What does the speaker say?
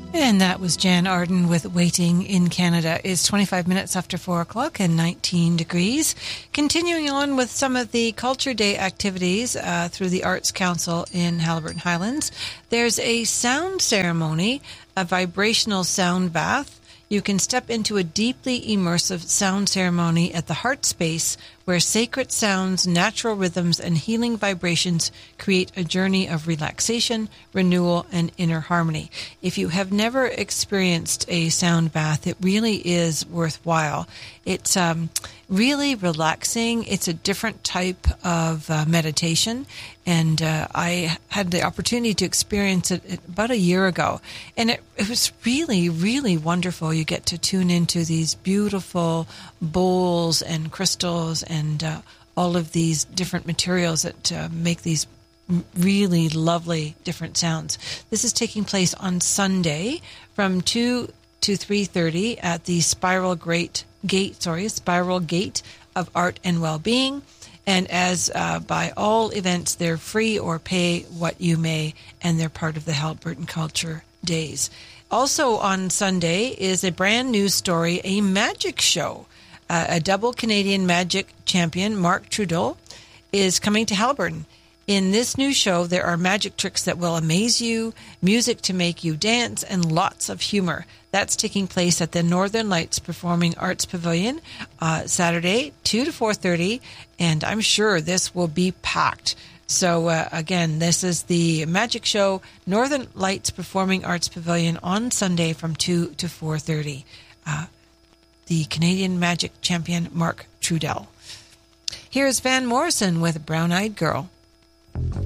And that was Jan Arden with Waiting in Canada. It's 25 minutes after 4 o'clock and 19 degrees. Continuing on with some of the Culture Day activities through the Arts Council in Haliburton Highlands. There's a sound ceremony, a vibrational sound bath. You can step into a deeply immersive sound ceremony at the Heart Space, where sacred sounds, natural rhythms, and healing vibrations create a journey of relaxation, renewal, and inner harmony. If you have never experienced a sound bath, it really is worthwhile. It's really relaxing. It's a different type of meditation, and I had the opportunity to experience it about a year ago, and it was really, really wonderful. You get to tune into these beautiful bowls and crystals and all of these different materials that make these really lovely different sounds. This is taking place on Sunday from 2 to 3:30 at the Spiral Gate of Art and Wellbeing. And as by all events, they're free or pay what you may, and they're part of the Haliburton Culture Days. Also on Sunday is a brand new story, a magic show. A double Canadian magic champion, Mark Trudel, is coming to Haliburton. In this new show, there are magic tricks that will amaze you, music to make you dance, and lots of humor. That's taking place at the Northern Lights Performing Arts Pavilion, Saturday, 2 to 4:30, and I'm sure this will be packed. So, again, this is the magic show, Northern Lights Performing Arts Pavilion on Sunday from 2 to 4:30. The Canadian magic champion, Mark Trudel. Here's Van Morrison with Brown Eyed Girl.